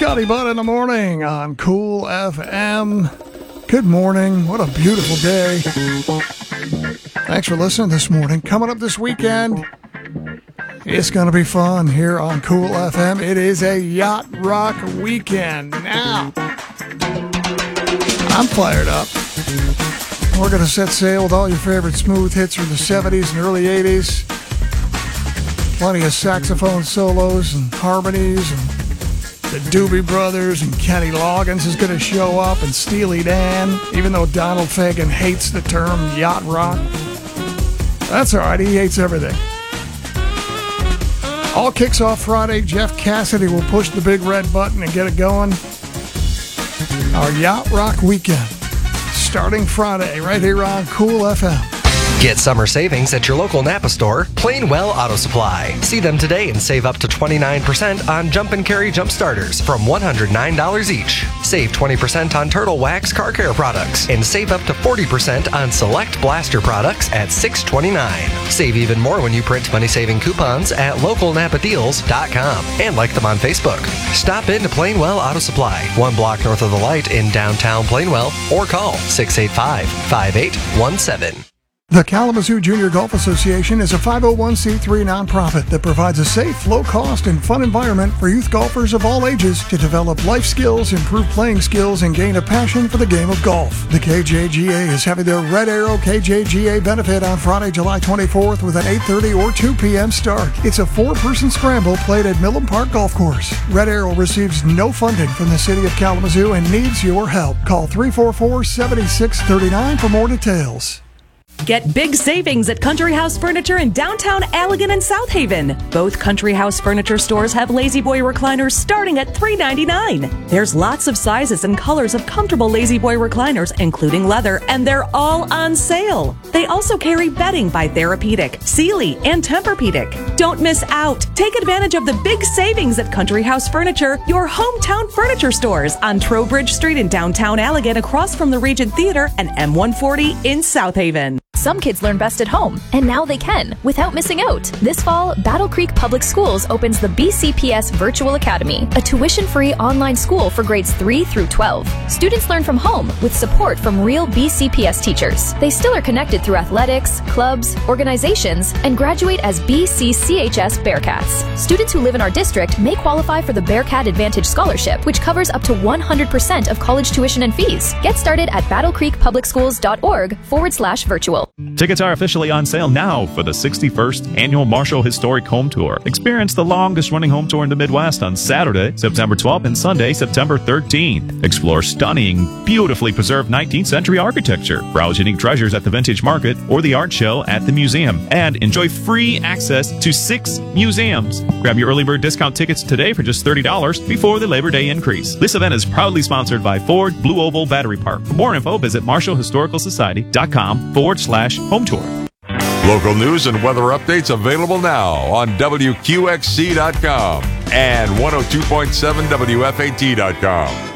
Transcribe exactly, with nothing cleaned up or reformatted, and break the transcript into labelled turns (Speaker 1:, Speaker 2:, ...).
Speaker 1: Scotty Butt in the morning on Cool F M. Good morning. What a beautiful day. Thanks for listening this morning. Coming up this weekend, it's going to be fun here on Cool F M. It is a Yacht Rock weekend. Now, I'm fired up. We're going to set sail with all your favorite smooth hits from the seventies and early eighties. Plenty of saxophone solos and harmonies, and the Doobie Brothers and Kenny Loggins is going to show up, and Steely Dan, even though Donald Fagen hates the term yacht rock. That's all right, he hates everything. All kicks off Friday. Jeff Cassidy will push the big red button and get it going. Our Yacht Rock weekend, starting Friday, right here on Cool F M.
Speaker 2: Get summer savings at your local Napa store, Plainwell Auto Supply. See them today and save up to twenty-nine percent on Jump and Carry jump starters from one hundred nine dollars each. Save twenty percent on Turtle Wax car care products and save up to forty percent on select Blaster products at six twenty-nine. Save even more when you print money-saving coupons at local napa deals dot com and like them on Facebook. Stop in to Plainwell Auto Supply, one block north of the light in downtown Plainwell, or call six eight five, five eight one seven.
Speaker 1: The Kalamazoo Junior Golf Association is a five oh one c three nonprofit that provides a safe, low-cost, and fun environment for youth golfers of all ages to develop life skills, improve playing skills, and gain a passion for the game of golf. The K J G A is having their Red Arrow K J G A benefit on Friday, July twenty-fourth with an eight thirty or two p.m. start. It's a four-person scramble played at Millen Park Golf Course. Red Arrow receives no funding from the city of Kalamazoo and needs your help. Call three four four, seven six three nine for more details.
Speaker 3: Get big savings at Country House Furniture in downtown Allegan and South Haven. Both Country House Furniture stores have Lazy Boy recliners starting at three ninety-nine. There's lots of sizes and colors of comfortable Lazy Boy recliners, including leather, and they're all on sale. They also carry bedding by Therapeutic, Sealy, and Tempur-Pedic. Don't miss out. Take advantage of the big savings at Country House Furniture, your hometown furniture stores on Trowbridge Street in downtown Allegan, across from the Regent Theater, and M one forty in South Haven.
Speaker 4: Some kids learn best at home, and now they can, without missing out. This fall, Battle Creek Public Schools opens the B C P S Virtual Academy, a tuition-free online school for grades three through twelve. Students learn from home with support from real B C P S teachers. They still are connected through athletics, clubs, organizations, and graduate as B C C H S Bearcats. Students who live in our district may qualify for the Bearcat Advantage Scholarship, which covers up to one hundred percent of college tuition and fees. Get started at battlecreekpublicschools.org forward slash virtual.
Speaker 5: Tickets are officially on sale now for the sixty-first Annual Marshall Historic Home Tour. Experience the longest-running home tour in the Midwest on Saturday, September twelfth, and Sunday, September thirteenth. Explore stunning, beautifully preserved nineteenth century architecture, browse unique treasures at the Vintage Market or the art show at the museum, and enjoy free access to six museums. Grab your early bird discount tickets today for just thirty dollars before the Labor Day increase. This event is proudly sponsored by Ford Blue Oval Battery Park. For more info, visit marshall historical society dot com forward slash home tour.
Speaker 6: Local news and weather updates available now on W Q X C dot com and one oh two point seven W F A T dot com.